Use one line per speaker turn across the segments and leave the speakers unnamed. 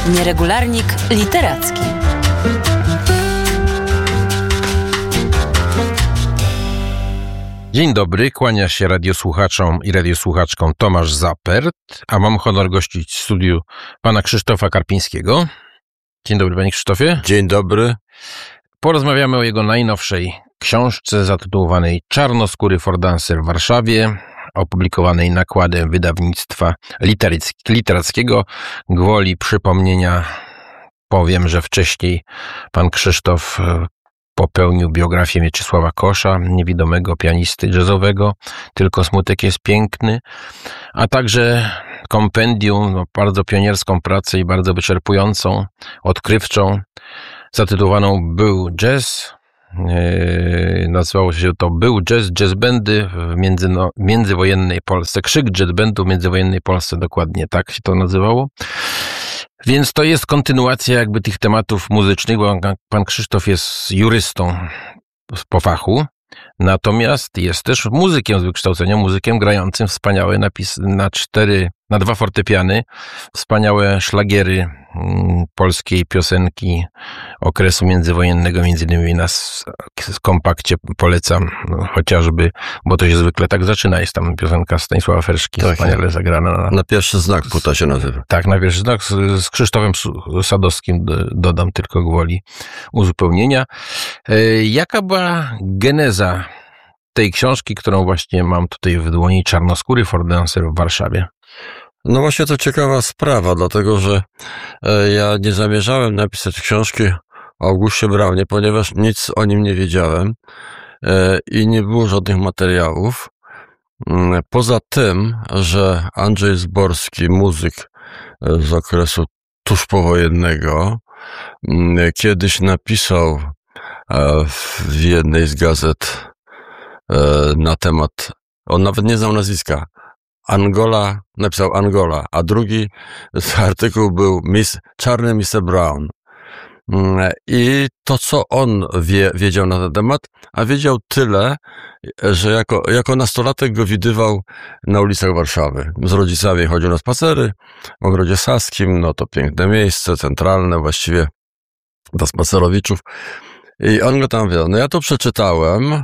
Nieregularnik literacki.
Dzień dobry, kłania się radiosłuchaczom i radiosłuchaczkom Tomasz Zapert, a mam honor gościć w studiu pana Krzysztofa Karpińskiego. Dzień dobry, panie Krzysztofie.
Dzień dobry.
Porozmawiamy o jego najnowszej książce zatytułowanej Czarnoskóry for Dancer w Warszawie, opublikowanej nakładem wydawnictwa literackiego. Gwoli przypomnienia powiem, że wcześniej pan Krzysztof popełnił biografię Mieczysława Kosza, niewidomego pianisty jazzowego, Tylko smutek jest piękny, a także kompendium, bardzo pionierską pracę i bardzo wyczerpującą, odkrywczą, zatytułowaną Był jazz. Nazywało się to Był jazz, jazz bandy w międzywojennej Polsce, krzyk jazz bandu w międzywojennej Polsce, dokładnie tak się to nazywało. Więc to jest kontynuacja jakby tych tematów muzycznych, bo pan Krzysztof jest jurystą po fachu, natomiast jest też muzykiem z wykształcenia, muzykiem grającym wspaniałe na dwa fortepiany, wspaniałe szlagiery polskiej piosenki okresu międzywojennego, między innymi na kompakcie polecam chociażby, bo to się zwykle tak zaczyna, jest tam piosenka Stanisława Ferszki, tak, wspaniale zagrana.
Na pierwszy znak płyta się nazywa.
Tak, na pierwszy znak z Krzysztofem Sadowskim, dodam tylko gwoli uzupełnienia. Jaka była geneza tej książki, którą właśnie mam tutaj w dłoni, Czarnoskóry for Dancer w Warszawie?
No właśnie to ciekawa sprawa, dlatego że ja nie zamierzałem napisać książki o Augustie Braunie, ponieważ nic o nim nie wiedziałem i nie było żadnych materiałów. Poza tym, że Andrzej Zborski, muzyk z okresu tuż powojennego, kiedyś napisał w jednej z gazet na temat, on nawet nie znał nazwiska, Angola, napisał Angola, a drugi artykuł był Czarny Mr. Brown. I to, co on wiedział na ten temat, a wiedział tyle, że jako nastolatek go widywał na ulicach Warszawy. Z rodzicami chodził na spacery w Ogrodzie Saskim, no to piękne miejsce, centralne właściwie dla spacerowiczów. I on go tam wiedział. No ja to przeczytałem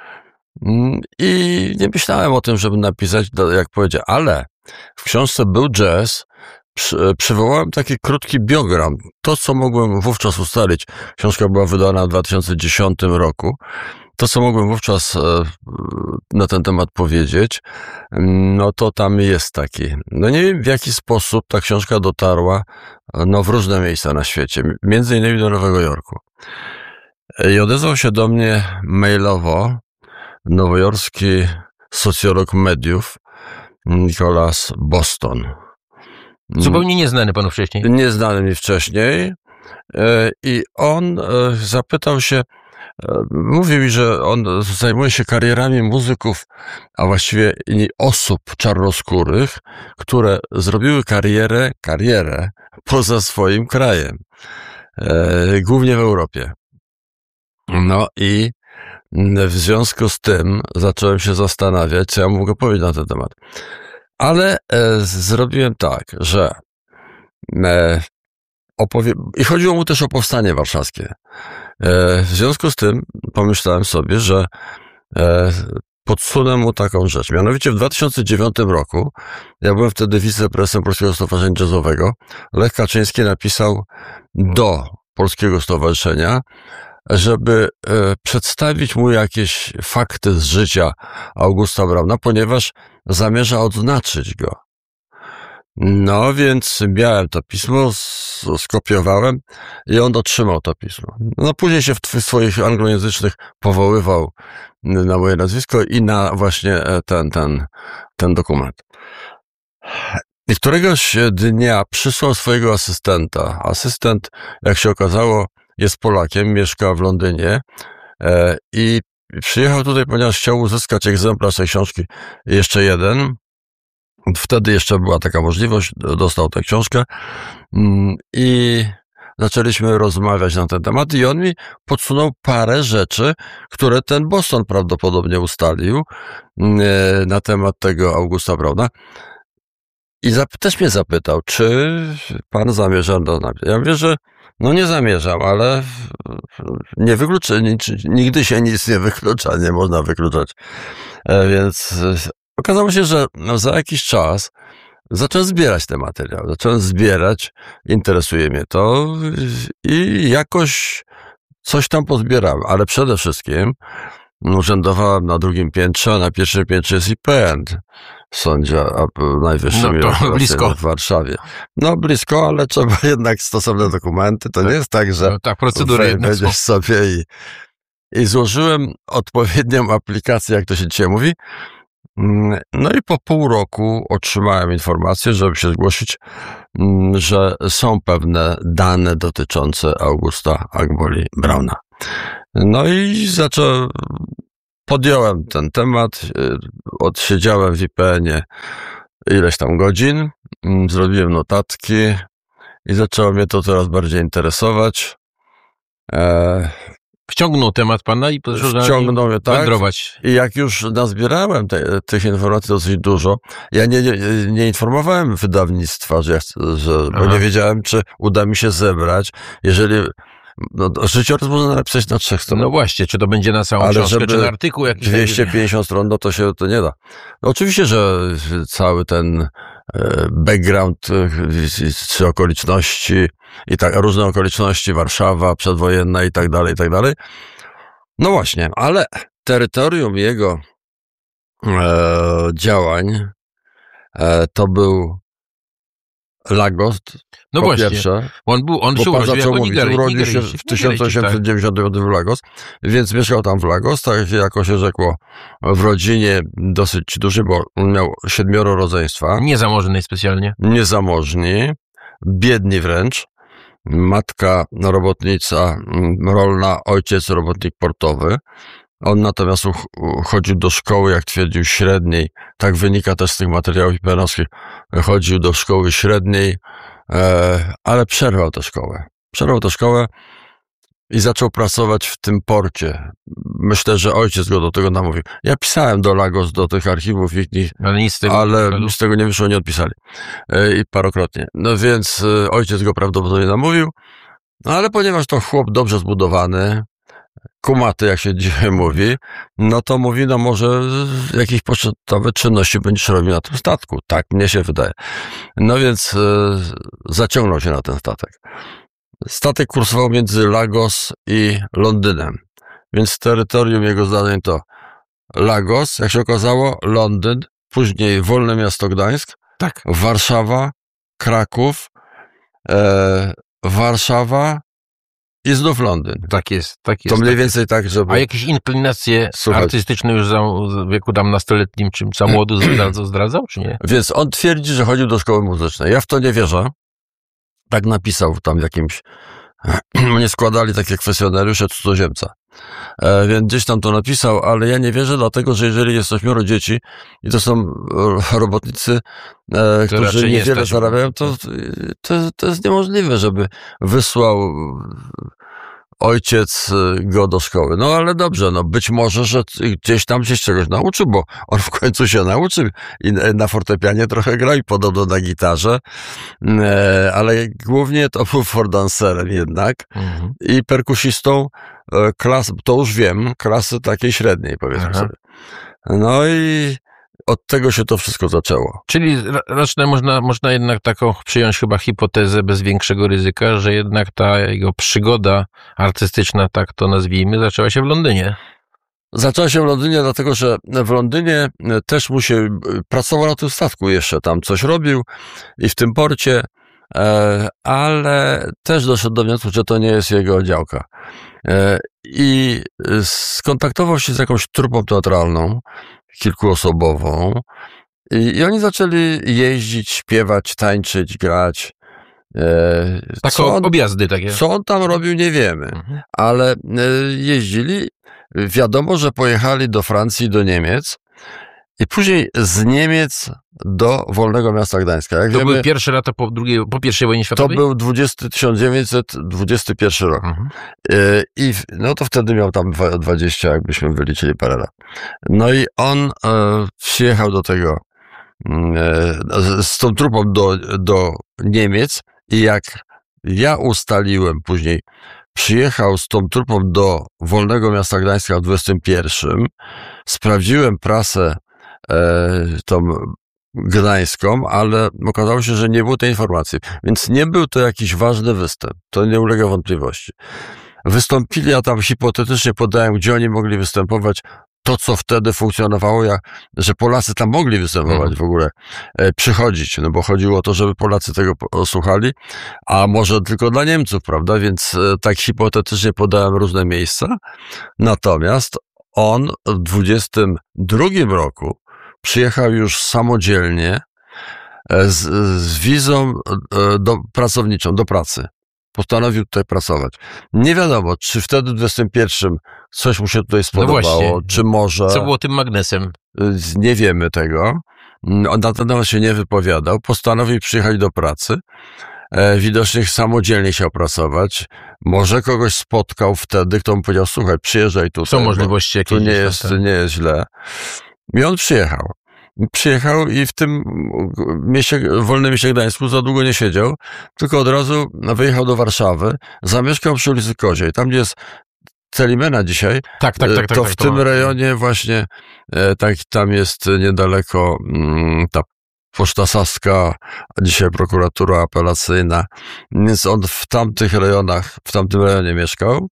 i nie myślałem o tym, żeby napisać, jak powiedział, ale w książce Był jazz, przywołałem taki krótki biogram. To, co mogłem wówczas ustalić, książka była wydana w 2010 roku, to, co mogłem wówczas na ten temat powiedzieć, no to tam jest taki. No nie wiem, w jaki sposób ta książka dotarła w różne miejsca na świecie, między innymi do Nowego Jorku. I odezwał się do mnie mailowo nowojorski socjolog mediów Nicholas Boston.
Zupełnie nieznany panu wcześniej.
Nieznany mi wcześniej. I on zapytał się, mówił mi, że on zajmuje się karierami muzyków, a właściwie osób czarnoskórych, które zrobiły karierę poza swoim krajem. Głównie w Europie. No i w związku z tym zacząłem się zastanawiać, co ja mogę powiedzieć na ten temat. Ale zrobiłem tak, że i chodziło mu też o powstanie warszawskie. W związku z tym pomyślałem sobie, że podsunę mu taką rzecz. Mianowicie w 2009 roku, ja byłem wtedy wiceprezesem Polskiego Stowarzyszenia Jazzowego, Lech Kaczyński napisał do Polskiego Stowarzyszenia, żeby przedstawić mu jakieś fakty z życia Augusta Brauna, ponieważ zamierza odznaczyć go. No więc miałem to pismo, skopiowałem i on otrzymał to pismo. No później się w swoich anglojęzycznych powoływał na moje nazwisko i na właśnie ten dokument. I któregoś dnia przysłał swojego asystenta. Asystent, jak się okazało, jest Polakiem, mieszka w Londynie i przyjechał tutaj, ponieważ chciał uzyskać egzemplarz tej książki, jeszcze jeden. Wtedy jeszcze była taka możliwość, dostał tę książkę i zaczęliśmy rozmawiać na ten temat i on mi podsunął parę rzeczy, które ten Boston prawdopodobnie ustalił na temat tego Augusta Brauna. też mnie zapytał, czy pan zamierza do nas. Ja mówię, że no nie zamierzam, ale nie wykluczę, nigdy się nic nie wyklucza, nie można wykluczać. Więc okazało się, że za jakiś czas zacząłem zbierać te materiały. Zacząłem zbierać, interesuje mnie to i jakoś coś tam pozbierałem, ale przede wszystkim urzędowałem na drugim piętrze, a na pierwszym piętrze jest IPN, sądzia najwyższym
blisko
w Warszawie. No blisko, ale trzeba jednak stosowne dokumenty. To nie jest tak, że
tak, procedury
wejdziesz sobie i złożyłem odpowiednią aplikację, jak to się dzisiaj mówi. No i po pół roku otrzymałem informację, żeby się zgłosić, że są pewne dane dotyczące Augusta Agboli Brauna. No i podjąłem ten temat, odsiedziałem w IPN-ie ileś tam godzin, zrobiłem notatki i zaczęło mnie to coraz bardziej interesować.
Wciągnął temat pana i
wciągnął mnie, tak.
wędrować.
I jak już nazbierałem tych informacji dosyć dużo, ja nie informowałem wydawnictwa, bo nie wiedziałem, czy uda mi się zebrać. Jeżeli życiorys można napisać na 3 stronach.
No właśnie, czy to będzie na całą książkę, czy na artykuł jakiś.
250 stron, no to nie da. No oczywiście, że cały ten background, czy okoliczności, i tak, różne okoliczności, Warszawa przedwojenna i tak dalej, i tak dalej. No właśnie, ale terytorium jego działań to był Lagos.
No
po
właśnie,
pierwsze,
on się
urodził się w 1870 w Lagos, więc mieszkał tam w Lagos, tak jako się rzekło, w rodzinie dosyć dużej, bo on miał 7 rodzeństwa.
Niezamożnej specjalnie.
Niezamożni, biedni wręcz. Matka robotnica rolna, ojciec robotnik portowy. On natomiast chodził do szkoły, jak twierdził, średniej. Tak wynika też z tych materiałów IPN-owskich. Chodził do szkoły średniej, ale przerwał tę szkołę i zaczął pracować w tym porcie. Myślę, że ojciec go do tego namówił. Ja pisałem do Lagos, do tych archiwów ich, ale nic z tego nie wyszło, nie odpisali. I parokrotnie. No więc ojciec go prawdopodobnie namówił, no ale ponieważ to chłop dobrze zbudowany, kumaty, jak się dzisiaj mówi, no to mówi, no może jakieś pocztowe czynności będziesz robił na tym statku. Tak mnie się wydaje. No więc zaciągnął się na ten statek. Statek kursował między Lagos i Londynem, więc terytorium jego zdarzeń to Lagos, jak się okazało, Londyn, później Wolne Miasto Gdańsk,
tak.
Warszawa, Kraków, Warszawa i znów Londyn.
Tak jest.
To mniej więcej tak, żeby...
A jakieś inklinacje artystyczne już w wieku tam nastoletnim, czy za młodu zdradzał, czy nie?
Więc on twierdzi, że chodził do szkoły muzycznej. Ja w to nie wierzę. Tak napisał tam w jakimś... Mnie składali takie kwestionariusze cudzoziemca. Więc gdzieś tam to napisał, ale ja nie wierzę, dlatego że jeżeli jest 8 dzieci i to są robotnicy, którzy niewiele zarabiają, to jest niemożliwe, żeby wysłał ojciec go do szkoły. No ale dobrze, no być może, że gdzieś tam się czegoś nauczył, bo on w końcu się nauczył i na fortepianie trochę grał i podobno na gitarze, ale głównie to był fordancerem jednak i perkusistą to już wiem, klasy takiej średniej, powiedzmy sobie. No i od tego się to wszystko zaczęło.
Czyli raczej można jednak taką przyjąć chyba hipotezę bez większego ryzyka, że jednak ta jego przygoda artystyczna, tak to nazwijmy, zaczęła się w Londynie.
Zaczęła się w Londynie, dlatego że w Londynie też pracował na tym statku jeszcze, tam coś robił i w tym porcie, ale też doszedł do wniosku, że to nie jest jego działka. I skontaktował się z jakąś trupą teatralną, kilkuosobową i oni zaczęli jeździć, śpiewać, tańczyć, grać.
Objazdy takie.
Co on tam robił, nie wiemy, ale jeździli. Wiadomo, że pojechali do Francji, do Niemiec i później z Niemiec do Wolnego Miasta Gdańska. Jak wiemy,
były pierwsze lata po I wojnie światowej?
To był 1921 rok. I no to wtedy miał tam 20, jakbyśmy wyliczyli parę lat. No i on przyjechał do tego z tą trupą do Niemiec i jak ja ustaliłem później, przyjechał z tą trupą do Wolnego Miasta Gdańska w 21, sprawdziłem prasę tą gdańską, ale okazało się, że nie było tej informacji. Więc nie był to jakiś ważny występ. To nie ulega wątpliwości. Wystąpili, ja tam hipotetycznie podałem, gdzie oni mogli występować. To, co wtedy funkcjonowało, że Polacy tam mogli występować w ogóle, przychodzić, no bo chodziło o to, żeby Polacy tego słuchali, a może tylko dla Niemców, prawda? Więc tak hipotetycznie podałem różne miejsca. Natomiast on w 22 roku przyjechał już samodzielnie z wizą pracowniczą, do pracy. Postanowił tutaj pracować. Nie wiadomo, czy wtedy w 21 coś mu się tutaj spodobało, czy może...
Co było tym magnesem?
Nie wiemy tego. On na ten temat się nie wypowiadał. Postanowił przyjechać do pracy. Widocznie samodzielnie chciał pracować. Może kogoś spotkał wtedy, kto mu powiedział, słuchaj, przyjeżdżaj tutaj.
Są możliwości jakieś.
Tu nie jest źle. I on przyjechał. Przyjechał i w tym Wolnym Mieście Gdańsku za długo nie siedział, tylko od razu wyjechał do Warszawy, zamieszkał przy ulicy Koziej, tam gdzie jest Celimena dzisiaj, to w tym rejonie właśnie, tam jest niedaleko ta Poczta Saska, a dzisiaj prokuratura apelacyjna, więc on w tamtym rejonie mieszkał.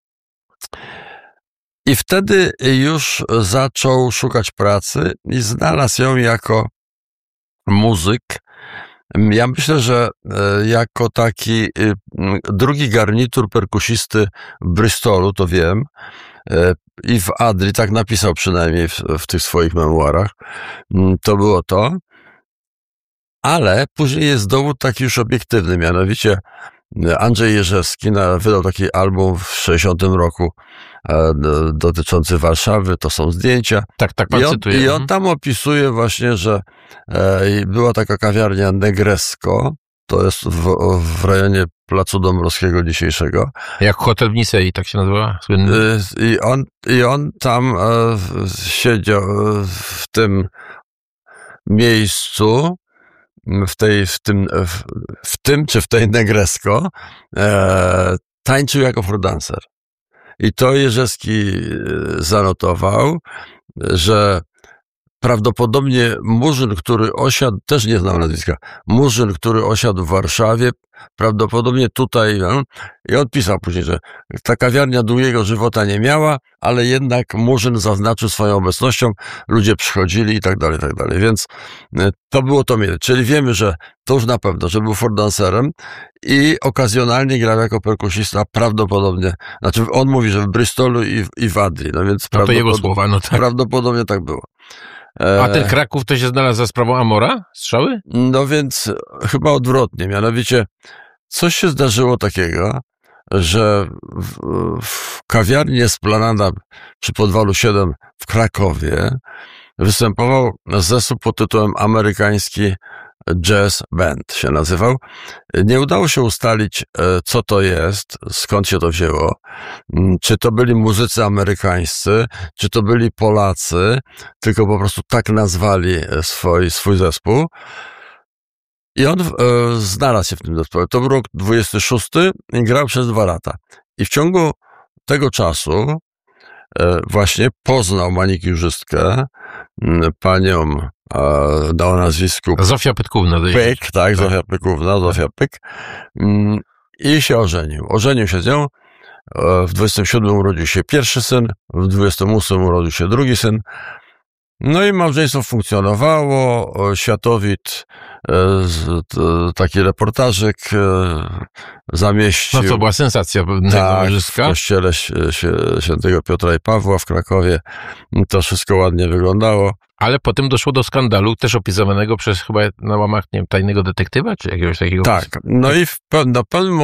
I wtedy już zaczął szukać pracy i znalazł ją jako muzyk. Ja myślę, że jako taki drugi garnitur perkusisty w Bristolu, to wiem, i w Adrii, tak napisał przynajmniej w tych swoich memuarach, to było to. Ale później jest dowód taki już obiektywny, mianowicie Andrzej Jerzewski wydał taki album w 60 roku dotyczący Warszawy, to są zdjęcia.
Tak, pan cytuje.
I on tam opisuje właśnie, że była taka kawiarnia Negresco, to jest w rejonie Placu Dąbrowskiego dzisiejszego.
Jak hotel w Nisei, tak się nazywa? Słynny.
I on tam siedział w tym miejscu, w tym czy w tej Negresco, tańczył jako freelancer. I to Jerzewski zanotował, że prawdopodobnie Murzyn, który osiadł, też nie znam nazwiska, Murzyn, który osiadł w Warszawie, prawdopodobnie tutaj, i on pisał później, że ta kawiarnia długiego żywota nie miała, ale jednak Murzyn zaznaczył swoją obecnością, ludzie przychodzili i tak dalej, więc to było to miejsce. Czyli wiemy, że to już na pewno, że był fordancerem i okazjonalnie grał jako perkusista prawdopodobnie, znaczy on mówi, że w Bristolu i w Adrii, no więc
to jego słowa, no tak.
Prawdopodobnie tak było.
A ten Kraków to się znalazł za sprawą Amora? Strzały?
No więc chyba odwrotnie. Mianowicie coś się zdarzyło takiego, że w kawiarni Esplanada przy Podwalu 7 w Krakowie występował zespół pod tytułem Amerykański Jazz Band się nazywał. Nie udało się ustalić, co to jest, skąd się to wzięło. Czy to byli muzycy amerykańscy, czy to byli Polacy, tylko po prostu tak nazwali swój zespół. I on znalazł się w tym zespole. To był rok 26 i grał przez 2 lata. I w ciągu tego czasu właśnie poznał manikiurzystkę, panią o nazwisku
Zofia Pytkówna.
Pyk, tak, Zofia Pykówna, Zofia Pyk. I się ożenił. Ożenił się z nią. W 27 urodził się pierwszy syn, w 28 urodził się drugi syn. No i małżeństwo funkcjonowało. Światowit taki reportażyk zamieścił.
No to była sensacja.
Tak, w kościele świętego Piotra i Pawła w Krakowie. To wszystko ładnie wyglądało.
Ale potem doszło do skandalu, też opisywanego przez chyba na łamach, nie wiem, Tajnego Detektywa, czy jakiegoś takiego.
Tak, no i na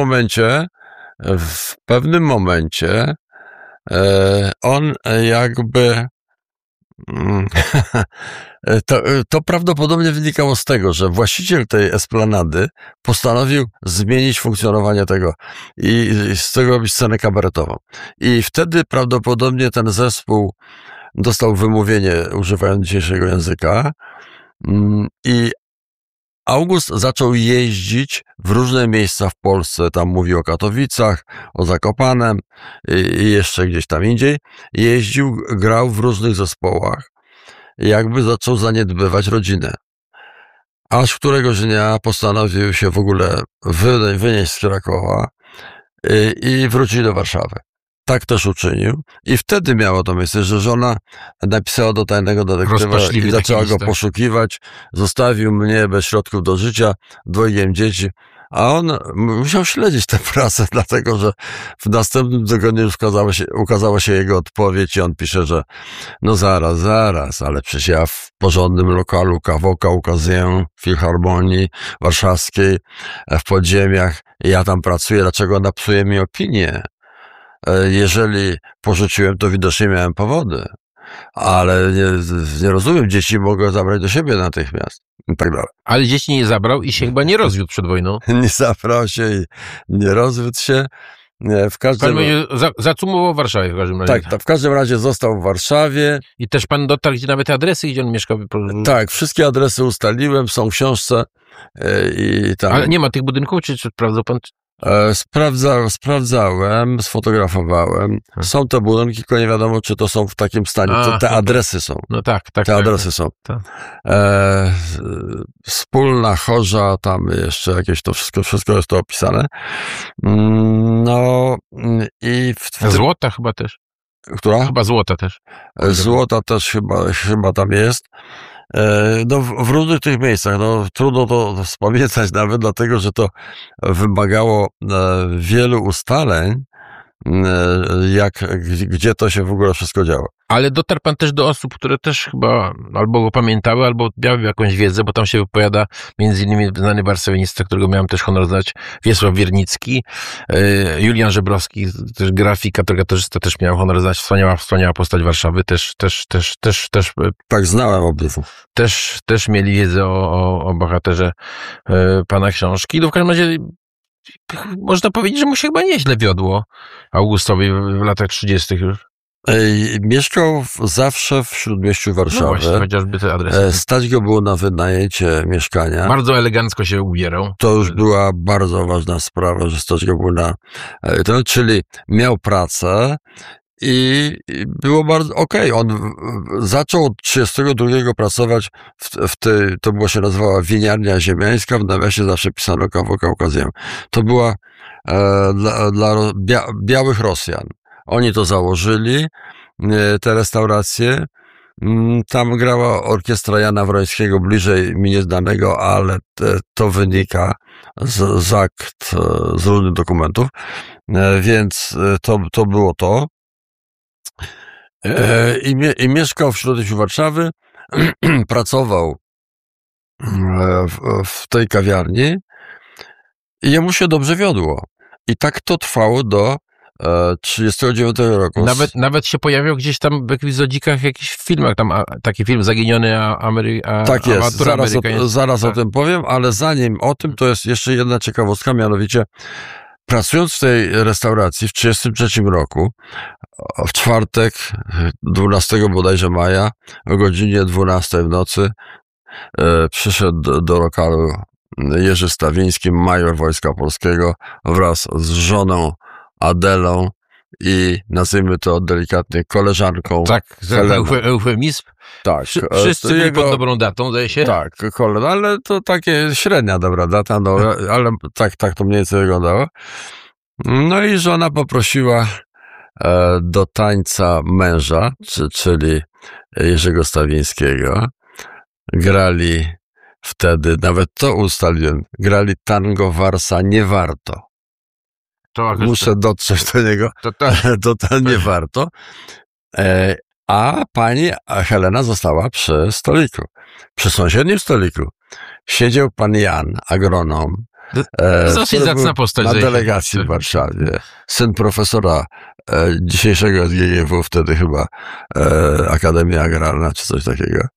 pewnym momencie on jakby to prawdopodobnie wynikało z tego, że właściciel tej esplanady postanowił zmienić funkcjonowanie tego i z tego robić scenę kabaretową. I wtedy prawdopodobnie ten zespół dostał wymówienie, używając dzisiejszego języka, I August zaczął jeździć w różne miejsca w Polsce, tam mówi o Katowicach, o Zakopanem i jeszcze gdzieś tam indziej. Jeździł, grał w różnych zespołach i jakby zaczął zaniedbywać rodzinę. Aż któregoś dnia postanowił się w ogóle wynieść z Krakowa i wrócić do Warszawy. Tak też uczynił i wtedy miało to miejsce, że żona napisała do tajnego detektywa i zaczęła go poszukiwać. Zostawił mnie bez środków do życia, 2 dzieci, a on musiał śledzić tę pracę, dlatego że w następnym tygodniu już ukazała się jego odpowiedź i on pisze, że no zaraz, ale przecież ja w porządnym lokalu Kawoka ukazuję w Filharmonii Warszawskiej, w podziemiach, ja tam pracuję, dlaczego ona psuje mi opinię? Jeżeli porzuciłem, to widocznie miałem powody, ale nie rozumiem, dzieci mogę zabrać do siebie natychmiast i tak dalej.
Ale dzieci nie zabrał i się chyba nie rozwiódł przed wojną.
Nie zabrał się i nie rozwiódł się. W każdym
razie zacumował w Warszawie w każdym razie.
Tak, w każdym razie został w Warszawie.
I też pan dotarł, gdzie nawet adresy, gdzie on mieszkał?
Tak, wszystkie adresy ustaliłem, są w książce i tam.
Ale nie ma tych budynków, czy sprawdzał pan?
Sprawdzałem, sfotografowałem. Są te budynki, tylko nie wiadomo, czy to są w takim stanie. Te adresy są.
No tak.
Te adresy są.
Tak.
Wspólna chorza, tam jeszcze jakieś to wszystko jest to opisane. No i
Złota chyba też.
Która?
Chyba Złota też.
Złota też chyba tam jest. No, w różnych tych miejscach, no, trudno to wspominać nawet, dlatego, że to wymagało wielu ustaleń, gdzie to się w ogóle wszystko działo.
Ale dotarł pan też do osób, które też chyba albo go pamiętały, albo miały jakąś wiedzę, bo tam się wypowiada między innymi znany warszawianista, którego miałem też honor znać, Wiesław Wiernicki, Julian Żebrowski, też grafik, karykaturzysta, też miałem honor znać, wspaniała postać Warszawy, też.
Tak, znałem obydwu.
Też mieli wiedzę o bohaterze pana książki. No w każdym razie można powiedzieć, że mu się chyba nieźle wiodło Augustowi w latach 30. już.
Mieszkał zawsze w śródmieściu Warszawy. No
właśnie, chociażby te adresy.
Stać go było na wynajęcie mieszkania.
Bardzo elegancko się ubierał.
To już była bardzo ważna sprawa, że stać go było na to, czyli miał pracę i było bardzo okej. On zaczął od 32 pracować to było się nazywała winiarnia ziemiańska, w nawiasie zawsze pisano Kaukazjem. To była dla białych Rosjan. Oni to założyli, te restauracje. Tam grała orkiestra Jana Wrońskiego, bliżej mi nieznanego, ale to wynika z akt, z różnych dokumentów. Więc to było to. I mieszkał w śródmieściu Warszawy, pracował w tej kawiarni i jemu się dobrze wiodło. I tak to trwało do 39 roku.
Nawet się pojawiał gdzieś tam w epizodzikach, jakichś filmach, tam taki film Zaginiony
Tak jest, zaraz o tym powiem, ale zanim o tym, to jest jeszcze jedna ciekawostka, mianowicie pracując w tej restauracji w 1933 roku, w czwartek, 12 bodajże maja, o godzinie 12 w nocy, przyszedł do lokalu Jerzy Stawiński, major Wojska Polskiego, wraz z żoną Adelą i nazwijmy to delikatnie koleżanką.
Tak, eufemizm.
Tak.
Wszyscy byli pod dobrą datą, zdaje się.
Tak, ale to takie średnia dobra data, no, ale tak to mniej więcej wyglądało. No i żona poprosiła do tańca męża, czyli Jerzego Stawińskiego. Grali wtedy, nawet to ustaliłem, grali tango Warsa nie warto. Muszę dotrzeć do niego, to nie warto. A pani Helena została przy stoliku, przy sąsiednim stoliku. Siedział pan Jan, agronom,
dosyć zacna postać
na delegacji w Warszawie, syn profesora dzisiejszego SGGW, wtedy chyba Akademia Agrarna, czy coś takiego.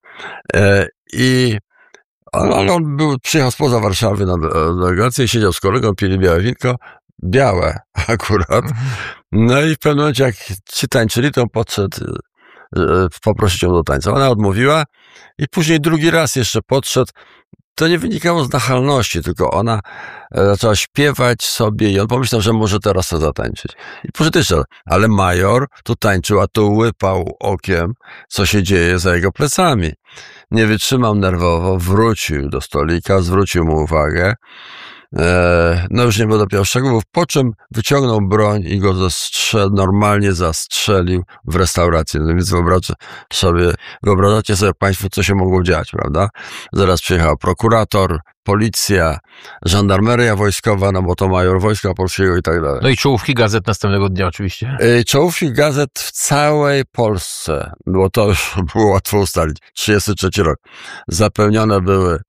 Ale on przyjechał spoza Warszawy na delegację i siedział z kolegą, pili białe winko, białe akurat. No i w pewnym momencie, jak ci tańczyli, to podszedł poprosić ją do tańca. Ona odmówiła i później drugi raz jeszcze podszedł. To nie wynikało z nachalności, tylko ona zaczęła śpiewać sobie i on pomyślał, że może teraz chce zatańczyć. I poszedł jeszcze, ale major tu tańczył, a tu łypał okiem, co się dzieje za jego plecami. Nie wytrzymał nerwowo, wrócił do stolika, zwrócił mu uwagę. No już nie będę dopiero szczegółów, po czym wyciągnął broń i go normalnie zastrzelił w restauracji. No więc wyobrażacie sobie państwo, co się mogło dziać, prawda? Zaraz przyjechał prokurator, policja, żandarmeria wojskowa, no bo to major Wojska Polskiego i tak dalej.
No i czołówki gazet następnego dnia oczywiście.
Czołówki gazet w całej Polsce, bo to już było łatwo ustalić, 1933 rok, zapełnione były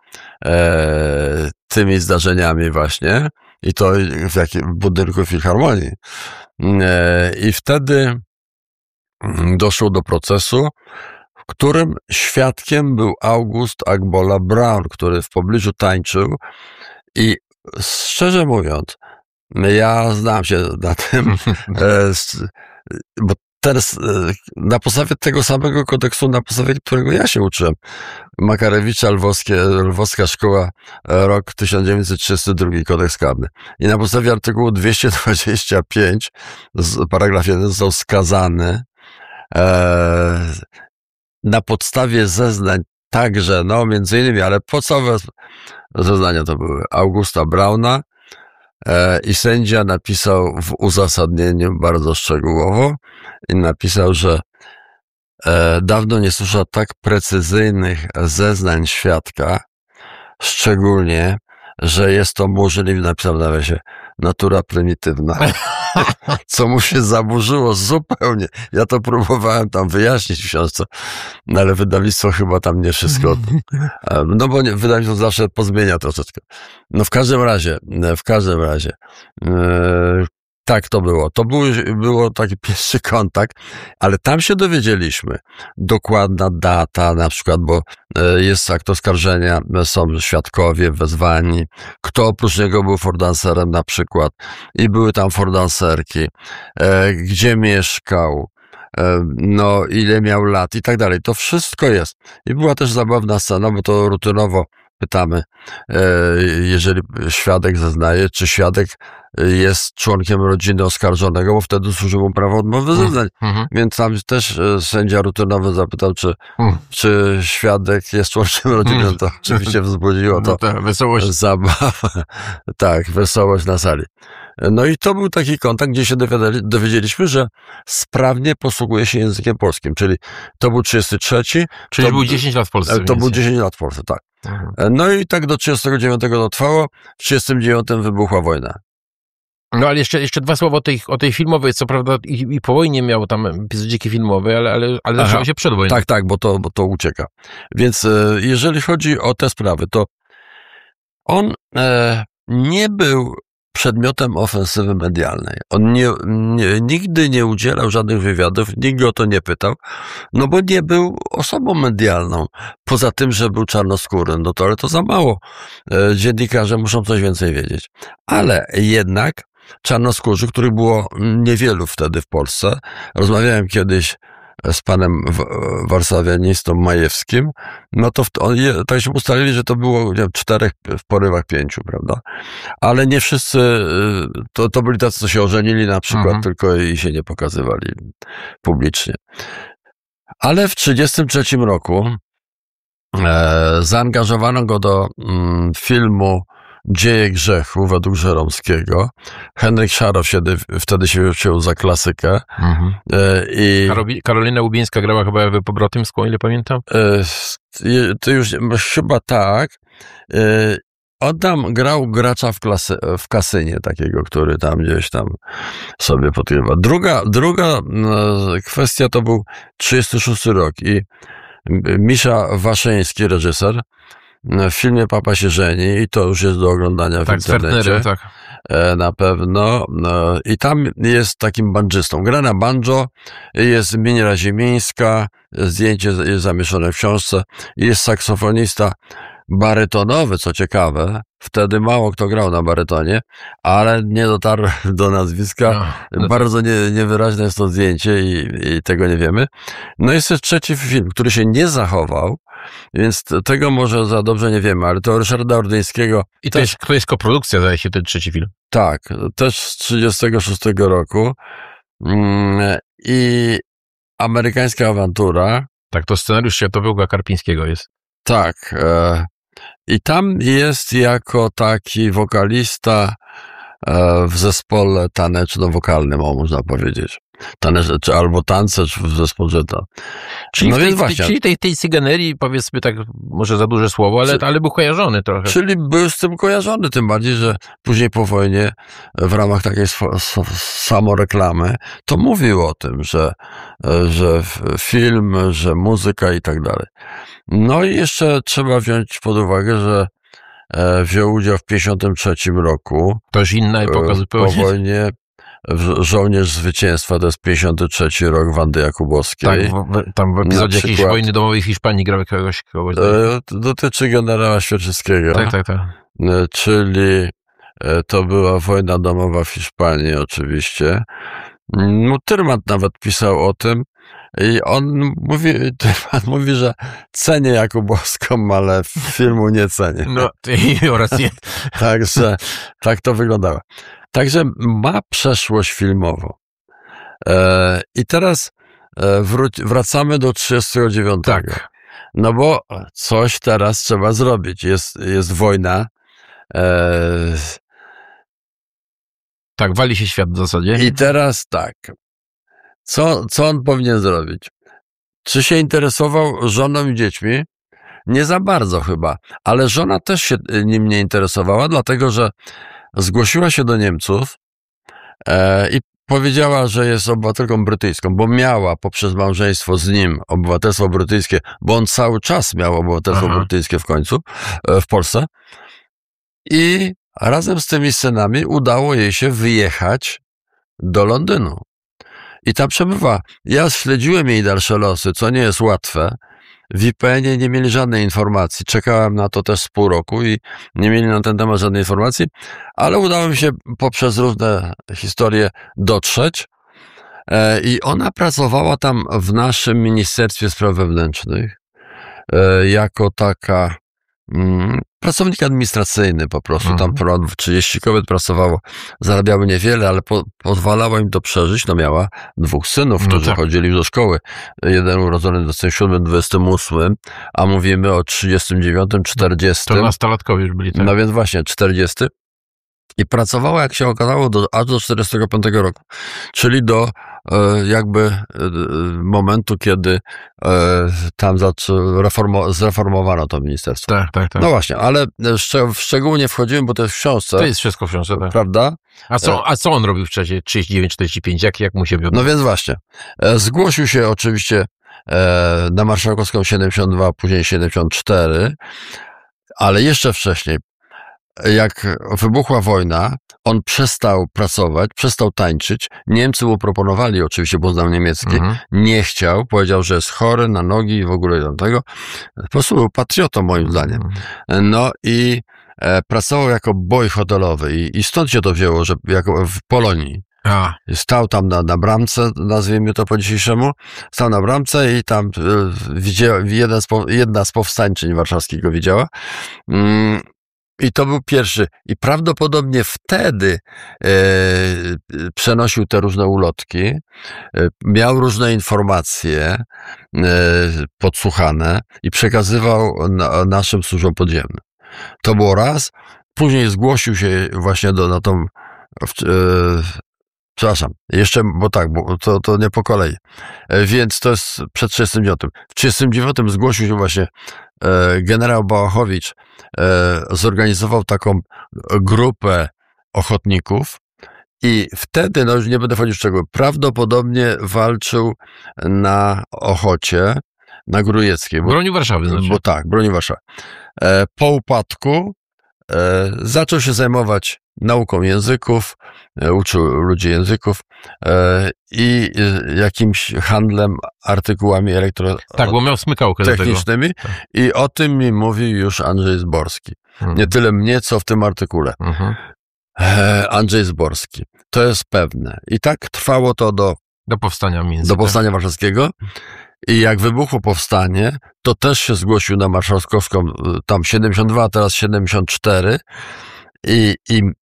tymi zdarzeniami właśnie i to w budynku Filharmonii. I wtedy doszło do procesu, w którym świadkiem był August Agbola Brown, który w pobliżu tańczył i szczerze mówiąc, ja znam się na tym, bo teraz na podstawie tego samego kodeksu, na podstawie którego ja się uczyłem, Makarewicza, Lwowska Szkoła, rok 1932, kodeks karny. I na podstawie artykułu 225, paragraf 1, został skazany na podstawie zeznań także, no między innymi, ale podstawowe zeznania to były Augusta Brauna, i sędzia napisał w uzasadnieniu bardzo szczegółowo i napisał, że dawno nie słyszał tak precyzyjnych zeznań świadka, szczególnie, że jest to możliwe, napisał w nawiasie, natura prymitywna, co mu się zaburzyło zupełnie. Ja to próbowałem tam wyjaśnić w książce, no ale wydawnictwo chyba tam nie wszystko, no bo wydawnictwo zawsze pozmienia troszeczkę. No w każdym razie, tak to było. To było taki pierwszy kontakt, ale tam się dowiedzieliśmy dokładna data, na przykład, bo jest akt oskarżenia, są świadkowie wezwani, kto oprócz niego był fordanserem na przykład i były tam fordanserki, gdzie mieszkał, no ile miał lat i tak dalej. To wszystko jest. I była też zabawna scena, bo to rutynowo pytamy, jeżeli świadek zeznaje, czy świadek jest członkiem rodziny oskarżonego, bo wtedy służy mu prawo odmowy zeznań. Więc tam też sędzia rutynowy zapytał, czy świadek jest członkiem rodziny. No to oczywiście wzbudziło to
wesołość.
Zabawę. Tak, wesołość na sali. No i to był taki kontakt, gdzie się dowiedzieliśmy, że sprawnie posługuje się językiem polskim, czyli to był 33.
Czyli był 10 lat w Polsce.
To był 10 lat w Polsce, tak. No i tak do 39 to trwało, w 39 wybuchła wojna.
No ale jeszcze dwa słowa o tej filmowej, co prawda i po wojnie miał tam epizodziki filmowe, ale zaczęło się przed wojną.
Tak, bo to ucieka. Więc jeżeli chodzi o te sprawy, to on nie był przedmiotem ofensywy medialnej. On nigdy nie udzielał żadnych wywiadów, nikt go o to nie pytał, no bo nie był osobą medialną. Poza tym, że był czarnoskóry, no to ale to za mało. Dziennikarze muszą coś więcej wiedzieć. Ale jednak czarnoskórzy, których było niewielu wtedy w Polsce, rozmawiałem kiedyś z panem warszawianistą Majewskim, no to tak się ustalili, że to było, nie wiem, 4 w porywach 5, prawda? Ale nie wszyscy, to byli tacy, co się ożenili na przykład, tylko i się nie pokazywali publicznie. Ale w 1933 roku zaangażowano go do filmu Dzieje grzechu według Żeromskiego. Henryk Szarow wtedy się wziął za klasykę.
Karolina Łubieńska grała chyba Ewę Pobrotymską, ile pamiętam?
To już chyba tak. On tam grał gracza w kasynie takiego, który tam gdzieś tam sobie podgrywa. Druga kwestia to był 1936 rok i Misza Waszyński, reżyser, w filmie Papa się żeni i to już jest do oglądania w internecie.
Tak.
Na pewno. I tam jest takim bandżystą. Gra na banjo, jest Minia Ziemińska, zdjęcie jest zamieszczone w książce, jest saksofonista barytonowy, co ciekawe. Wtedy mało kto grał na barytonie, ale nie dotarłem do nazwiska. Bardzo niewyraźne jest to zdjęcie i tego nie wiemy. No jest też trzeci film, który się nie zachował, więc tego może za dobrze nie wiemy, ale to Ryszarda Ordyńskiego.
I to jest koprodukcja, zdaje się, ten trzeci film.
Tak, też z 1936 roku. I Amerykańska awantura.
Tak, to scenariusz Światowego Karpińskiego jest.
Tak. I tam jest jako taki wokalista w zespole taneczno-wokalnym, można powiedzieć. Albo tancecz w zespole.
Czyli, czyli tej cyganerii, powiedzmy tak, może za duże słowo, ale był kojarzony trochę.
Czyli był z tym kojarzony, tym bardziej, że później po wojnie w ramach takiej samoreklamy to mówił o tym, że film, że muzyka i tak dalej. No i jeszcze trzeba wziąć pod uwagę, że wziął udział w 1953 roku.
To już inna epoka zupełnie.
Po wojnie Żołnierz Zwycięstwa, to jest 1953 rok Wandy Jakubowskiej.
Tak, tam w epizodzie jakiejś wojny domowej w Hiszpanii grał kogoś.
Dotyczy generała Świerczyckiego.
Tak.
Czyli to była wojna domowa w Hiszpanii oczywiście. No, Tyrmand nawet pisał o tym i on mówi, że cenię Jakubowską, ale filmu nie cenię.
No, oraz nie.
Także tak to wyglądało. Także ma przeszłość filmową. I teraz wracamy do 1939.
Tak.
No bo coś teraz trzeba zrobić. Jest wojna.
Tak, wali się świat w zasadzie.
I teraz tak. Co on powinien zrobić? Czy się interesował żoną i dziećmi? Nie za bardzo chyba, ale żona też się nim nie interesowała, dlatego że zgłosiła się do Niemców i powiedziała, że jest obywatelką brytyjską, bo miała poprzez małżeństwo z nim obywatelstwo brytyjskie, bo on cały czas miał obywatelstwo brytyjskie w końcu w Polsce. I razem z tymi synami udało jej się wyjechać do Londynu. I tam przebywa. Ja śledziłem jej dalsze losy, co nie jest łatwe. W IPN-ie nie mieli żadnej informacji. Czekałem na to też z pół roku i nie mieli na ten temat żadnej informacji, ale udało mi się poprzez różne historie dotrzeć. I ona pracowała tam w naszym Ministerstwie Spraw Wewnętrznych jako taka pracownik administracyjny po prostu. Tam 30 kobiet pracowało, zarabiały niewiele, ale pozwalało im to przeżyć. No miała 2 synów, którzy chodzili do szkoły. Jeden urodzony w 27, 28, a mówimy o 39, 40.
To nastolatkowie już byli. Tak?
No więc właśnie, 40. I pracowała, jak się okazało, aż do 45 roku. Czyli do jakby momentu, kiedy tam zreformowano to ministerstwo.
Tak.
No właśnie, ale w szczegóły nie wchodziłem, bo to jest w książce.
To jest wszystko w książce, tak.
Prawda?
A co on robił w czasie 39-45? Jak mu się wiodło?
No więc właśnie. Zgłosił się oczywiście na Marszałkowską 72, później 74, ale jeszcze wcześniej. Jak wybuchła wojna, on przestał pracować, przestał tańczyć. Niemcy mu proponowali oczywiście, bo znał niemiecki. Nie chciał, powiedział, że jest chory na nogi i w ogóle do tego. Po prostu był patriotą moim zdaniem. No i pracował jako boy hotelowy i stąd się to wzięło, że jako w Polonii. Stał tam na bramce, nazwijmy to po dzisiejszemu, stał na bramce i tam jedna z powstańczyń warszawskich go widziała. I to był pierwszy. I prawdopodobnie wtedy przenosił te różne ulotki, miał różne informacje podsłuchane i przekazywał naszym służbom podziemnym. To było raz. Później zgłosił się właśnie na tą... Przepraszam, jeszcze, bo to nie po kolei. Więc to jest przed 39. W 39 zgłosił się właśnie generał Bałachowicz, zorganizował taką grupę ochotników i wtedy, no już nie będę wchodził w szczegóły, prawdopodobnie walczył na Ochocie, na Grójeckiej.
Bronił Warszawy.
Bo tak, bronił Warszawy. Po upadku zaczął się zajmować nauką języków, uczył ludzi języków i jakimś handlem artykułami
Tak, bo miał smykałkę do tego.
technicznymi i o tym mi mówił już Andrzej Zborski. Nie tyle mnie, co w tym artykule. Andrzej Zborski. To jest pewne. I tak trwało to do powstania warszawskiego. I jak wybuchło powstanie, to też się zgłosił na Marszałkowską, tam 72, teraz 74. I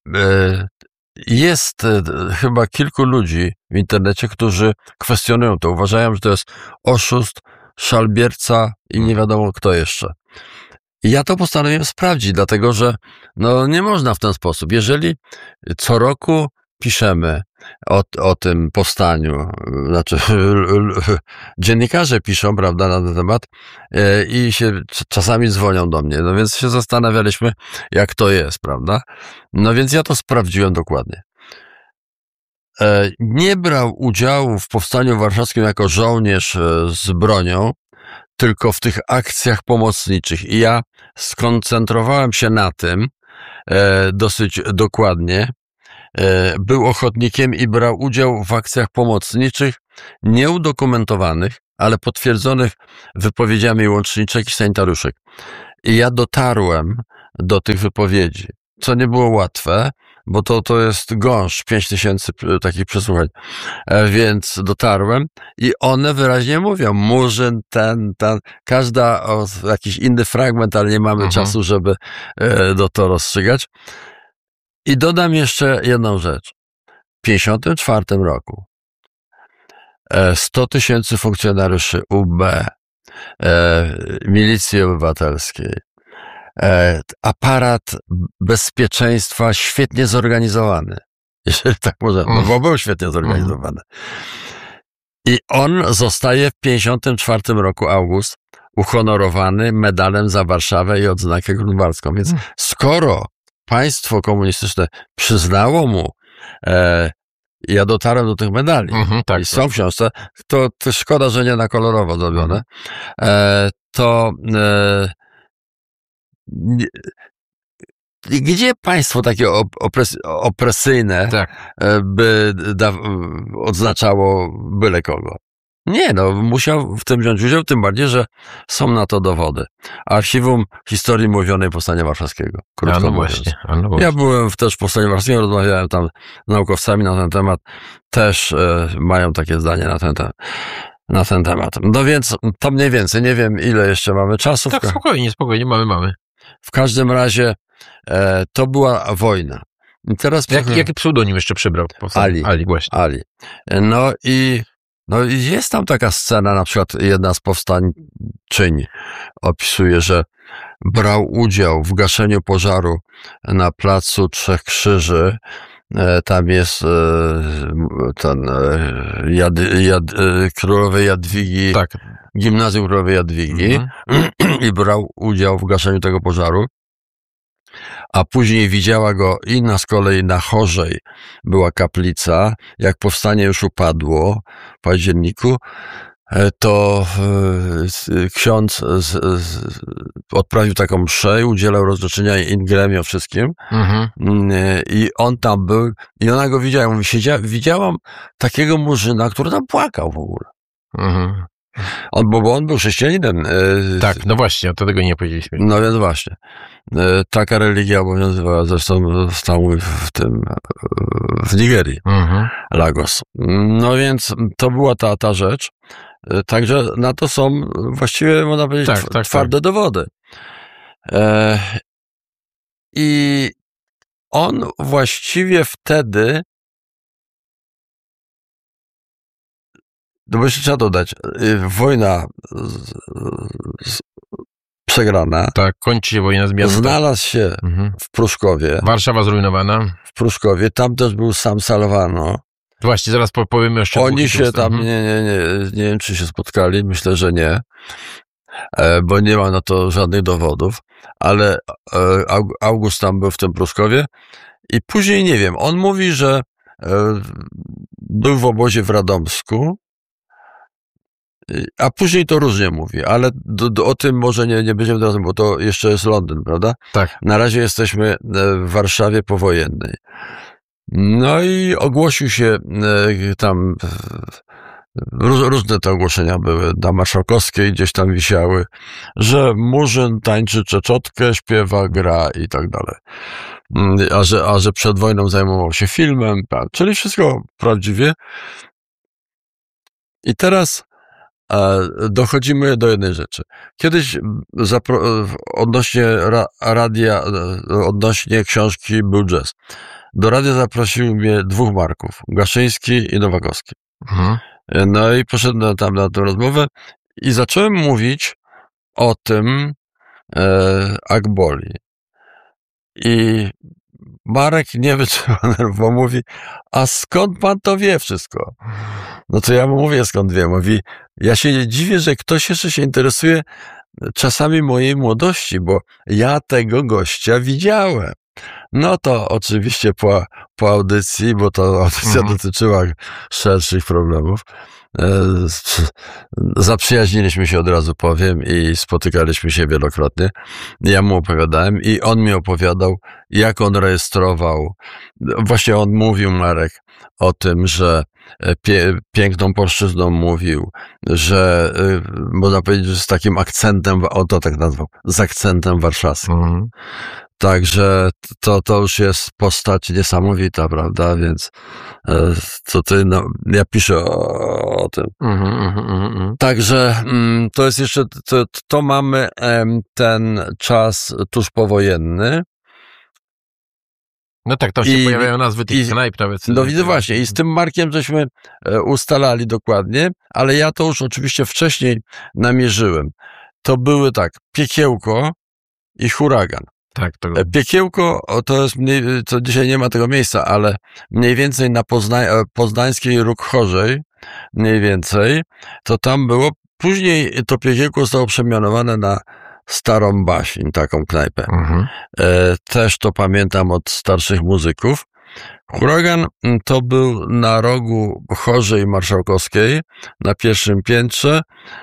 jest chyba kilku ludzi w internecie, którzy kwestionują to. Uważają, że to jest oszust, szalbierca i nie wiadomo kto jeszcze. I ja to postanowiłem sprawdzić, dlatego że nie można w ten sposób. Jeżeli co roku piszemy o tym powstaniu, znaczy dziennikarze piszą, prawda, na ten temat i się czasami dzwonią do mnie, więc się zastanawialiśmy, jak to jest, prawda? Więc ja to sprawdziłem dokładnie. Nie brał udziału w powstaniu warszawskim jako żołnierz z bronią, tylko w tych akcjach pomocniczych. I ja skoncentrowałem się na tym dosyć dokładnie. Był ochotnikiem i brał udział w akcjach pomocniczych, nieudokumentowanych, ale potwierdzonych wypowiedziami łączniczek i sanitariuszek. I ja dotarłem do tych wypowiedzi, co nie było łatwe, bo to jest gąszcz, 5000 takich przesłuchań. Więc dotarłem i one wyraźnie mówią, Murzyn, ten, każda o jakiś inny fragment, ale nie mamy czasu, żeby to rozstrzygać. I dodam jeszcze jedną rzecz. W 1954 roku 100 000 funkcjonariuszy UB, Milicji Obywatelskiej, aparat bezpieczeństwa świetnie zorganizowany, jeżeli tak można, bo był świetnie zorganizowany. I on zostaje w 1954 roku, August, uhonorowany medalem za Warszawę i odznakę grunwaldzką. Więc skoro państwo komunistyczne przyznało mu, ja dotarłem do tych medali i są w książce, to szkoda, że nie na kolorowo zrobione, gdzie państwo takie opresyjne by odznaczało byle kogo? Nie, musiał w tym wziąć udział, tym bardziej, że są na to dowody. Archiwum historii mówionej Powstania Warszawskiego. Krótko mówiąc. Ja byłem też w Powstaniu Warszawskim, rozmawiałem tam z naukowcami na ten temat, też mają takie zdanie na ten temat. Więc to mniej więcej, nie wiem ile jeszcze mamy czasu.
Tak, spokojnie, mamy.
W każdym razie to była wojna. I teraz
jaki pseudonim jeszcze przybrał?
Ali,
właśnie.
Ali. I jest tam taka scena, na przykład jedna z powstańczyń opisuje, że brał udział w gaszeniu pożaru na placu Trzech Krzyży. Tam jest Królowej Jadwigi, Gimnazjum Królowej Jadwigi i brał udział w gaszeniu tego pożaru. A później widziała go z kolei na Chorzej była kaplica. Jak powstanie już upadło w październiku, to ksiądz odprawił taką mszę, udzielał rozrzeczenia in gremio wszystkim. I on tam był i ona go widziała. Mówi, widziałam takiego murzyna, który tam płakał w ogóle. Bo on był chrześcijaninem.
Tak, właśnie, to tego nie powiedzieliśmy.
Więc właśnie. Taka religia obowiązywała, zresztą w Nigerii, Lagos. Więc to była ta rzecz. Także na to są właściwie, można powiedzieć, twarde dowody. I on właściwie wtedy, bo jeszcze trzeba dodać, wojna przegrana.
Tak, kończy się wojna z miastem.
Znalazł się w Pruszkowie.
Warszawa zrujnowana.
W Pruszkowie. Tam też był sam Salvano.
Właśnie, zaraz powiemy jeszcze.
Oni się tam, nie wiem, czy się spotkali. Myślę, że nie. Bo nie ma na to żadnych dowodów. Ale August tam był w tym Pruszkowie. I później, nie wiem, on mówi, że był w obozie w Radomsku. A później to różnie mówi, ale o tym może nie będziemy teraz, bo to jeszcze jest Londyn, prawda?
Tak.
Na razie jesteśmy w Warszawie powojennej. No i ogłosił się tam, różne te ogłoszenia były, na Marszałkowskiej gdzieś tam wisiały, że Murzyn tańczy czeczotkę, śpiewa, gra i tak dalej. A że przed wojną zajmował się filmem, czyli wszystko prawdziwie. I teraz dochodzimy do jednej rzeczy. Kiedyś odnośnie radia, odnośnie książki był jazz. Do radia zaprosił mnie 2 Marków, Gaszyński i Nowakowski.
Mhm.
No i poszedłem tam na tę rozmowę i zacząłem mówić o tym Akboli. I Marek nie wytrzymał nerwów, bo mówi, a skąd pan to wie wszystko? No to ja mu mówię, skąd wiem. Mówi, ja się nie dziwię, że ktoś jeszcze się interesuje czasami mojej młodości, bo ja tego gościa widziałem. No to oczywiście po audycji, bo to audycja dotyczyła szerszych problemów, zaprzyjaźniliśmy się, od razu powiem, i spotykaliśmy się wielokrotnie. Ja mu opowiadałem i on mi opowiadał, jak on rejestrował. Właśnie on mówił, Marek, o tym, że piękną polszczyzną mówił, że można powiedzieć, że z takim akcentem, on to tak nazwał, z akcentem warszawskim. Także to już jest postać niesamowita, prawda? Więc ja piszę o tym. Także to jest jeszcze, to mamy ten czas tuż powojenny.
No tak, tam się pojawiają nazwy tych knajp nawet.
No widzę właśnie, i z tym Markiem żeśmy ustalali dokładnie, ale ja to już oczywiście wcześniej namierzyłem. To były tak, Piekiełko i Huragan.
Tak, to...
Piekiełko to jest to dzisiaj nie ma tego miejsca, ale mniej więcej na poznańskiej Róg Chorzej, mniej więcej, to tam było. Później to Piekiełko zostało przemianowane na Starą Baśń, taką knajpę. Też to pamiętam od starszych muzyków. Huragan to był na rogu Chorzej Marszałkowskiej, na pierwszym piętrze.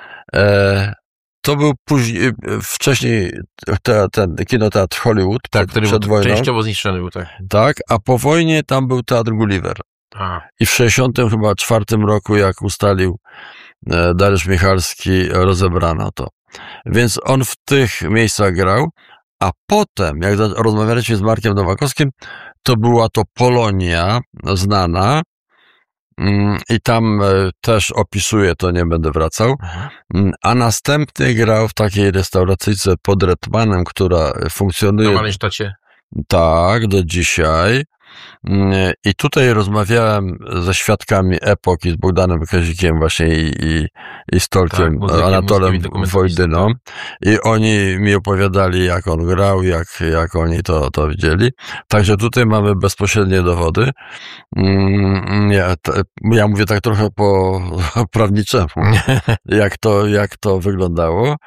To był później, wcześniej ten kinoteatr Hollywood,
tak, który
przed wojną.
Częściowo zniszczony był, tak.
Tak, a po wojnie tam był Teatr Gulliver. I w 1964 roku, jak ustalił Dariusz Michalski, rozebrano to. Więc on w tych miejscach grał, a potem, jak rozmawialiśmy z Markiem Nowakowskim, to była to Polonia znana, i tam też opisuję, to nie będę wracał, a następnie grał w takiej restauracyjce pod Retmanem, która funkcjonuje...
Na Malensztacie.
Tak, do dzisiaj. I tutaj rozmawiałem ze świadkami epoki, z Bogdanem Kazikiem właśnie i z Tolkiem, tak, Anatolem Wojdyną. I oni mi opowiadali, jak on grał, jak oni to widzieli. Także tutaj mamy bezpośrednie dowody. Ja mówię tak trochę po prawniczemu, jak to wyglądało.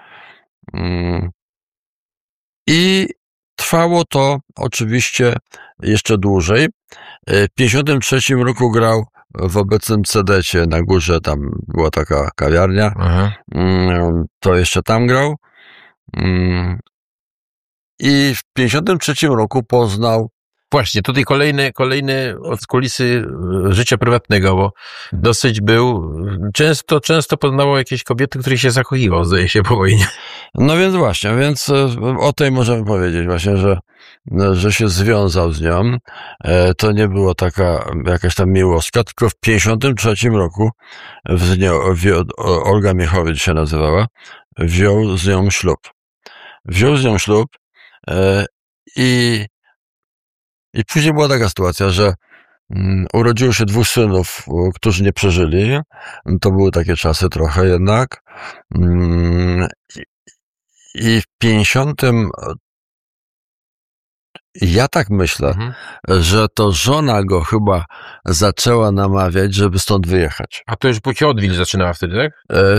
I trwało to oczywiście jeszcze dłużej. W 1953 roku grał w obecnym Cedecie na górze, tam była taka kawiarnia. To jeszcze tam grał. I w 1953 roku poznał...
Właśnie, tutaj kolejny od kulisy życia prywatnego, bo dosyć był, często poznało jakieś kobiety, których się zakochiwał, zdaje się, po wojnie.
No więc właśnie, o tej możemy powiedzieć właśnie, że się związał z nią. To nie była taka jakaś tam miłostka, tylko w 1953 roku Olga Miechowicz się nazywała, wziął z nią ślub i później była taka sytuacja, że urodziło się 2 synów, którzy nie przeżyli. To były takie czasy trochę jednak. I w 50. Ja tak myślę, że to żona go chyba zaczęła namawiać, żeby stąd wyjechać.
A to już Płciodwil zaczynała wtedy, tak?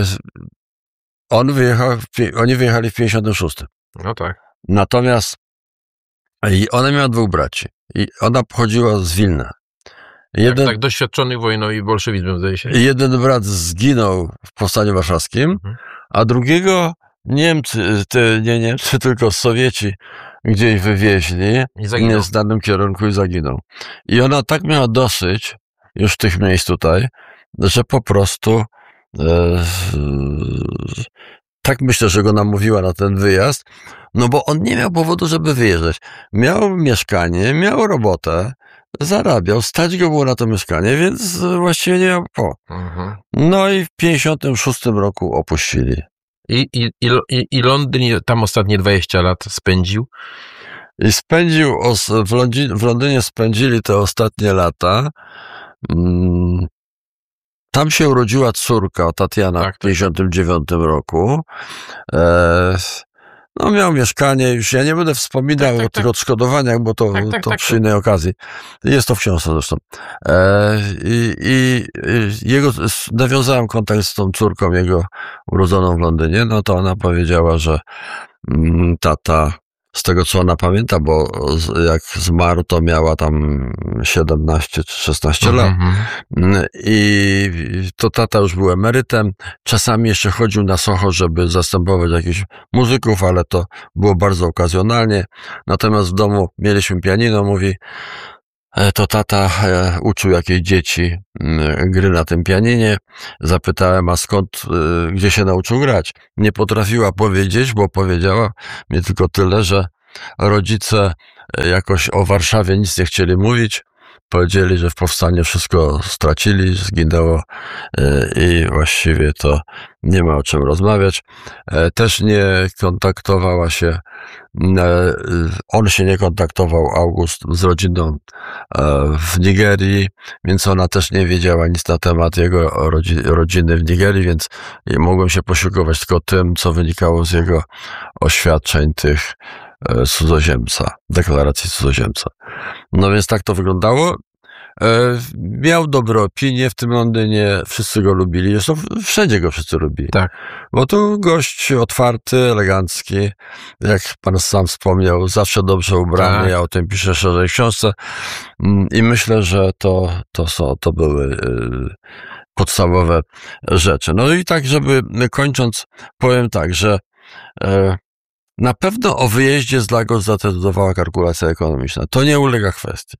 Oni wyjechali w 56.
No tak.
Natomiast ona miała 2 braci. I ona pochodziła z Wilna.
Tak doświadczony wojną i bolszewizmem, zdaje się.
Jeden brat zginął w Powstaniu Warszawskim, a drugiego Niemcy, tylko Sowieci gdzieś wywieźli w nieznanym kierunku i zaginął. I ona tak miała dosyć już tych miejsc tutaj, że po prostu tak myślę, że go namówiła na ten wyjazd, no bo on nie miał powodu, żeby wyjeżdżać. Miał mieszkanie, miał robotę, zarabiał, stać go było na to mieszkanie, więc właściwie nie miał No i w 1956 roku opuścili.
I Londyn tam ostatnie 20 lat spędził?
I w Londynie spędzili te ostatnie lata. Tam się urodziła córka, Tatiana, w 1959 roku. No miał mieszkanie, już ja nie będę wspominał o tych odszkodowaniach, bo to przy innej okazji. Jest to w książce zresztą. Nawiązałem kontakt z tą córką jego urodzoną w Londynie, no to ona powiedziała, że tata, z tego co ona pamięta, bo jak zmarł, to miała tam 17 czy 16 lat. I to tata już był emerytem. Czasami jeszcze chodził na Soho, żeby zastępować jakichś muzyków, ale to było bardzo okazjonalnie. Natomiast w domu mieliśmy pianino, mówi, to tata uczył jakieś dzieci gry na tym pianinie. Zapytałem, a skąd, gdzie się nauczył grać? Nie potrafiła powiedzieć, bo powiedziała mi tylko tyle, że rodzice jakoś o Warszawie nic nie chcieli mówić. Powiedzieli, że w powstaniu wszystko stracili, zginęło i właściwie to nie ma o czym rozmawiać. Też nie kontaktowała się, on się nie kontaktował, August, z rodziną w Nigerii, więc ona też nie wiedziała nic na temat jego rodziny w Nigerii, więc mogłem się posiłkować tylko tym, co wynikało z jego oświadczeń tych cudzoziemca, deklaracji cudzoziemca. No więc tak to wyglądało. Miał dobre opinie w tym Londynie, wszyscy go lubili, zresztą wszędzie go wszyscy lubili.
Tak.
Bo to gość otwarty, elegancki, jak pan sam wspomniał, zawsze dobrze ubrany, ja o tym piszę szerzej w książce i myślę, że to były podstawowe rzeczy. No i tak, żeby kończąc, powiem tak, że na pewno o wyjeździe z Lagos zadecydowała kalkulacja ekonomiczna. To nie ulega kwestii.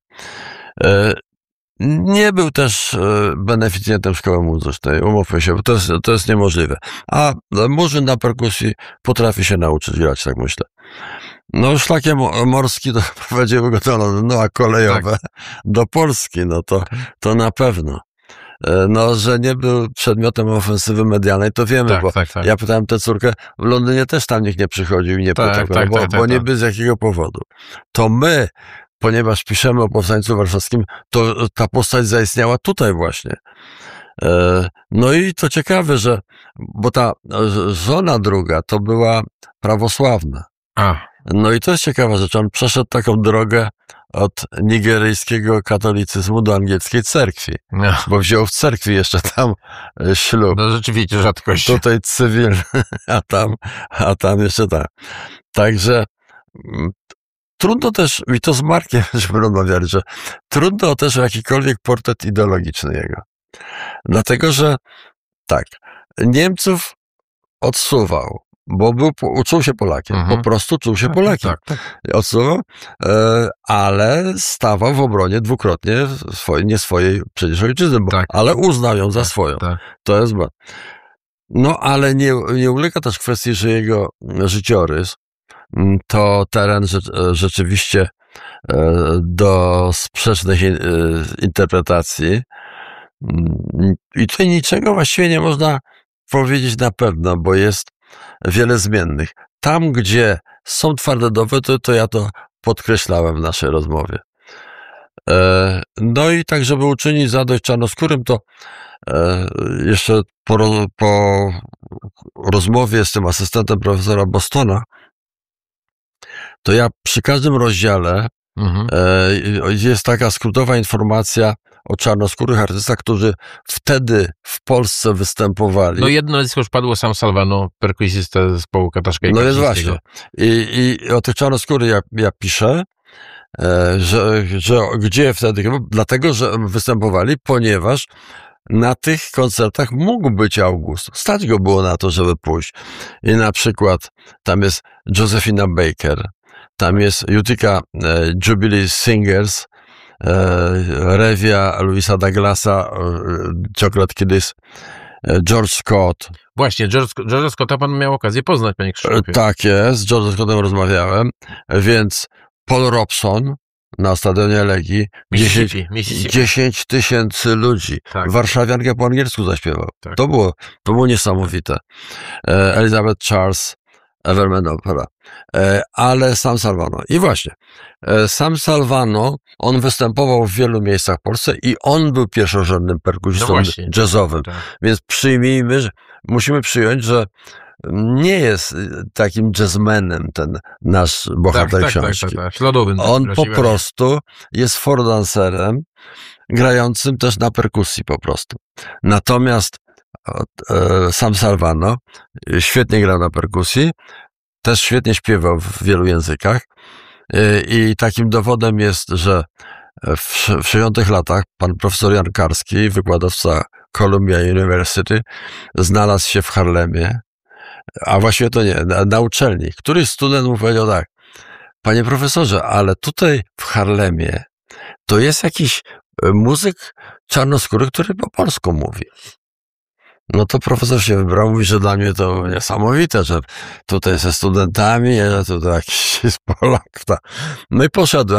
Nie był też beneficjentem szkoły muzycznej, umówmy się, bo to jest niemożliwe. A murzyn na perkusji potrafi się nauczyć grać, tak myślę. No szlakiem morski to prowadziły go do Londynu, a kolejowe do Polski, no to na pewno. No, że nie był przedmiotem ofensywy medialnej, to wiemy, bo ja pytałem tę córkę, w Londynie też tam nikt nie przychodził i nie pytał, bo nie by z jakiego powodu. To my, ponieważ piszemy o powstańcu warszawskim, to ta postać zaistniała tutaj właśnie. No i to ciekawe, bo ta żona druga to była prawosławna. No i to jest ciekawa rzecz, on przeszedł taką drogę od nigeryjskiego katolicyzmu do angielskiej cerkwi, bo wziął w cerkwi jeszcze tam ślub.
No rzeczywiście rzadkość.
Tutaj cywilny, a tam jeszcze tak. Także trudno też, i to z Markiem żeśmy rozmawiali, że trudno też o jakikolwiek portret ideologiczny jego. Dlatego, że tak, Niemców odsuwał, bo uczył się Polakiem, po prostu czuł się Polakiem. Odsuwał, ale stawał w obronie dwukrotnie nie swojej przecież ojczyzny, ale uznał ją za swoją. To jest błąd. No, ale nie ulega też kwestii, że jego życiorys to teren rzeczywiście do sprzecznych interpretacji i tutaj niczego właściwie nie można powiedzieć na pewno, bo jest wiele zmiennych. Tam, gdzie są twarde dowody, to ja to podkreślałem w naszej rozmowie. No i tak, żeby uczynić zadość czarnoskórym, to jeszcze po rozmowie z tym asystentem profesora Bostona, to ja przy każdym rozdziale jest taka skrótowa informacja o czarnoskórych artystach, którzy wtedy w Polsce występowali.
No jedno nazwisko już padło, Sam Salvano, perkusista zespołu Kataszka i
No jest właśnie. I o tych czarnoskórych ja piszę Gdzie wtedy? Dlatego, że występowali, ponieważ na tych koncertach mógł być August. Stać go było na to, żeby pójść. I na przykład tam jest Josephina Baker, tam jest Utica Jubilee Singers, Revia Louisa Douglasa, Chocolate Kiddies, George Scott.
Właśnie, George'a Scotta pan miał okazję poznać, panie Krzysztofie.
Tak jest, z George'em Scottem rozmawiałem, więc Paul Robson na stadionie Legii, 10 tysięcy ludzi.
Tak.
Warszawiankę po angielsku zaśpiewał.
Tak.
To było niesamowite. Elizabeth Charles, Everman Opera. Ale Sam Salvano. I właśnie, Sam Salvano, on występował w wielu miejscach w Polsce i on był pierwszorzędnym perkusistą jazzowym. Tak. Więc musimy przyjąć, że nie jest takim jazzmenem ten nasz bohater książki.
Tak. Lodowym.
On po prostu jest fordancerem, grającym też na perkusji po prostu. Natomiast Sam Salvano świetnie grał na perkusji, też świetnie śpiewał w wielu językach i takim dowodem jest, że w 60 latach pan profesor Jan Karski, wykładowca Columbia University, znalazł się w Harlemie, a właściwie to nie, na uczelni. Któryś student mu powiedział tak: panie profesorze, ale tutaj w Harlemie to jest jakiś muzyk czarnoskóry, który po polsku mówi. No to profesor się wybrał, mówi, że dla mnie to niesamowite, że tutaj ze studentami, że tutaj jakiś jest Polak. No i poszedłem.